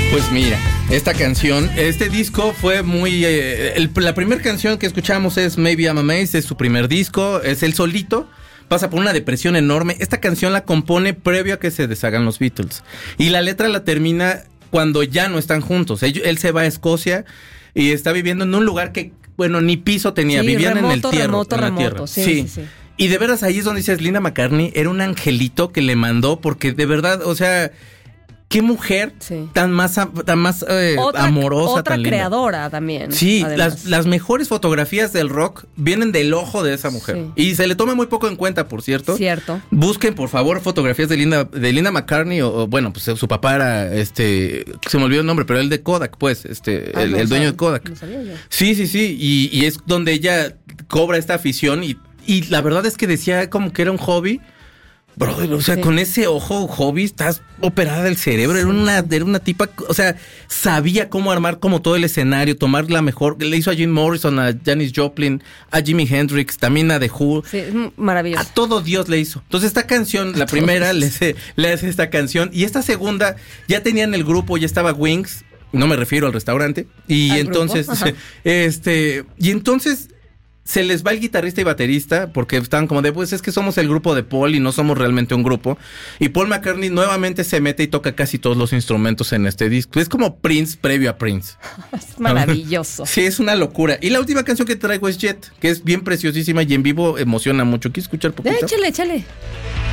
Pues mira, este disco fue muy... la primera canción que escuchamos es Maybe I'm Amazed, es su primer disco, es él solito, pasa por una depresión enorme. Esta canción la compone previo a que se deshagan los Beatles. Y la letra la termina cuando ya no están juntos. Él se va a Escocia y está viviendo en un lugar que, bueno, ni piso tenía, sí, vivían remoto, en el tierra. Remoto. Sí. Y de veras ahí es donde dices, Linda McCartney era un angelito que le mandó, porque de verdad, o sea... Qué mujer tan más amorosa, otra tan linda. Creadora también. Sí, las mejores fotografías del rock vienen del ojo de esa mujer. Sí. Y se le toma muy poco en cuenta, por cierto. Cierto. Busquen, por favor, fotografías de Linda McCartney, o bueno, pues su papá era, se me olvidó el nombre, pero el de Kodak, pues, el dueño de Kodak. No sabía yo. Sí, y es donde ella cobra esta afición y la verdad es que decía como que era un hobby. Brother, o sea, con ese ojo hobby estás operada del cerebro. Sí. Era una tipa, o sea, sabía cómo armar como todo el escenario, tomar la mejor. Le hizo a Jim Morrison, a Janis Joplin, a Jimi Hendrix, también a The Who. Sí, maravilloso. A todo Dios le hizo. Entonces esta canción, la primera le hace esta canción, y esta segunda ya tenían el grupo, ya estaba Wings, no me refiero al restaurante, y entonces, y entonces se les va el guitarrista y baterista porque estaban como de, pues es que somos el grupo de Paul y no somos realmente un grupo. Y Paul McCartney nuevamente se mete y toca casi todos los instrumentos en este disco. Es como Prince previo a Prince. Es maravilloso. Sí, es una locura. Y la última canción que traigo es Jet, que es bien preciosísima y en vivo emociona mucho. ¿Quieres escuchar poquito? Échale.